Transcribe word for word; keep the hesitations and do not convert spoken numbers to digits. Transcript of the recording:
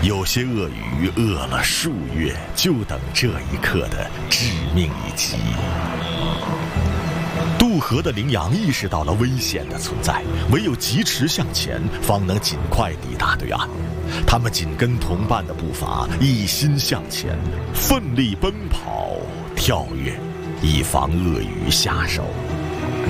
有些鳄鱼饿了数月，就等这一刻的致命一击。渡河的羚羊意识到了危险的存在，唯有疾驰向前，方能尽快抵达对岸。他们紧跟同伴的步伐，一心向前，奋力奔跑、跳跃，以防鳄鱼下手。